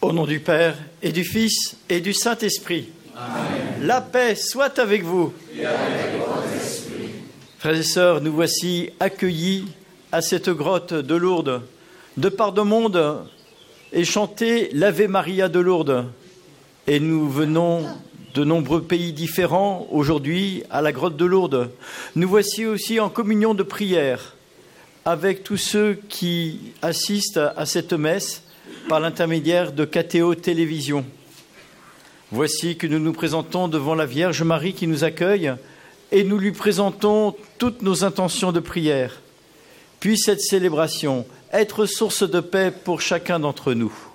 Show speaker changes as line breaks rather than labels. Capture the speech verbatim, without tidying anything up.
Au nom du Père, et du Fils, et du Saint-Esprit. Amen. La paix soit avec vous. Et avec votre esprit. Frères et sœurs, nous voici accueillis à cette grotte de Lourdes, de par le monde, et chanter l'Ave Maria de Lourdes. Et nous venons de nombreux pays différents aujourd'hui à la grotte de Lourdes. Nous voici aussi en communion de prière avec tous ceux qui assistent à cette messe par l'intermédiaire de K T O Télévision. Voici que nous nous présentons devant la Vierge Marie qui nous accueille et nous lui présentons toutes nos intentions de prière. Puisse cette célébration être source de paix pour chacun d'entre nous.